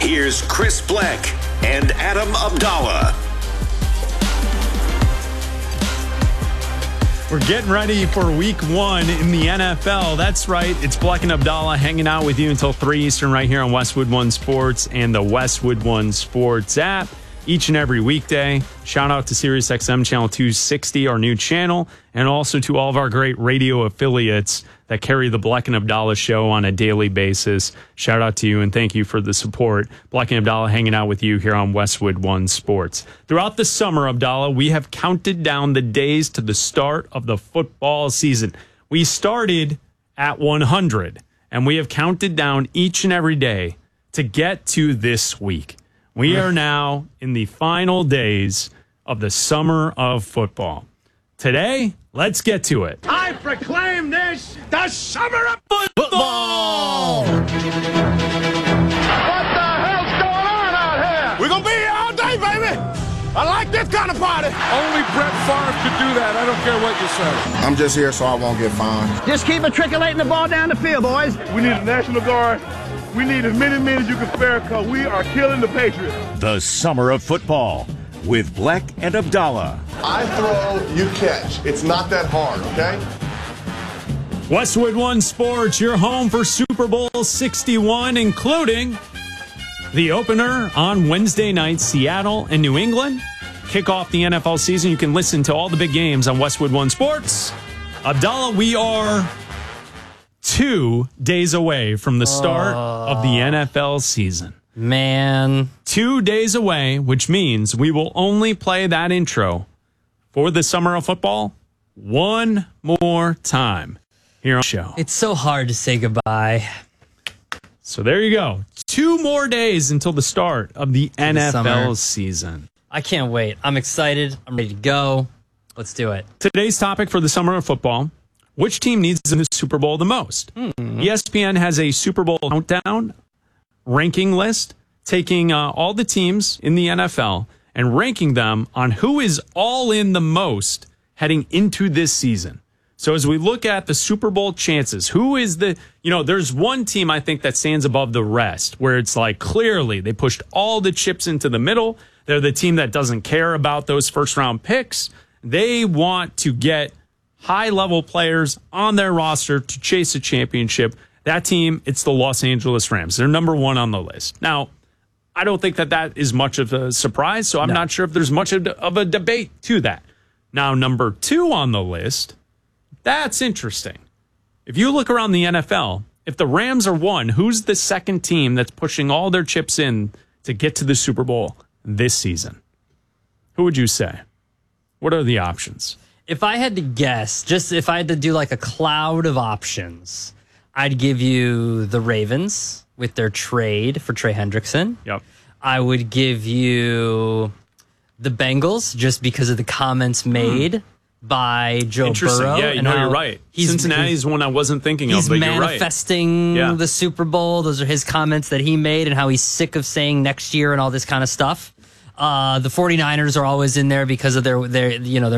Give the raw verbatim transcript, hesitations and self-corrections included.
Here's Chris Black and Adam Abdallah. We're getting ready for week one in the N F L. That's right. It's Black and Abdallah hanging out with you until three Eastern right here on Westwood One Sports and the Westwood One Sports app each and every weekday. Shout out to SiriusXM Channel two sixty, our new channel, and also to all of our great radio affiliates that carry the Black and Abdallah show on a daily basis. Shout out to you and thank you for the support. Black and Abdallah hanging out with you here on Westwood One Sports. Throughout the summer, Abdallah, we have counted down the days to the start of the football season. We started at one hundred, and we have counted down each and every day to get to this week. We are now in the final days of the summer of football. Today, let's get to it. I proclaim this the summer of Football! What the hell's going on out here? We're going to be here all day, baby. I like this kind of party. Only Brett Favre could do that. I don't care what you say. I'm just here so I won't get fined. Just keep matriculating the ball down the field, boys. We need a National Guard. We need as many men as you can spare because we are killing the Patriots. The summer of football with Black and Abdallah. I throw, you catch. It's not that hard, okay? Westwood One Sports, your home for Super Bowl sixty-one, including the opener on Wednesday night, Seattle and New England. Kick off the N F L season. You can listen to all the big games on Westwood One Sports. Abdallah, we are two days away from the start uh, of the N F L season. Man. Two days away, which means we will only play that intro for the summer of football one more time here on the show. It's so hard to say goodbye. So there you go. Two more days until the start of the to N F L the summer. season. I can't wait. I'm excited. I'm ready to go. Let's do it. Today's topic for the summer of football: which team needs the Super Bowl the most? Mm-hmm. E S P N has a Super Bowl countdown ranking list, taking uh, all the teams in the N F L and ranking them on who is all in the most heading into this season. So as we look at the Super Bowl chances, who is the, you know, there's one team I think that stands above the rest where it's like clearly they pushed all the chips into the middle. They're the team that doesn't care about those first round picks. They want to get high-level players on their roster to chase a championship. That team, it's the Los Angeles Rams. They're number one on the list. Now, I don't think that that is much of a surprise, so I'm no. not sure if there's much of a debate to that. Now, number two on the list, that's interesting. If you look around the N F L, if the Rams are one, who's the second team that's pushing all their chips in to get to the Super Bowl this season? Who would you say? What are the options? If I had to guess, just if I had to do like a cloud of options, I'd give you the Ravens with their trade for Trey Hendrickson. Yep. I would give you the Bengals just because of the comments made mm. by Joe Interesting. Burrow. Yeah, you know, you're right. Cincinnati's one I wasn't thinking of, but you're right. He's manifesting yeah. the Super Bowl. Those are his comments that he made and how he's sick of saying next year and all this kind of stuff. Uh, the 49ers are always in there because of their, their you know, their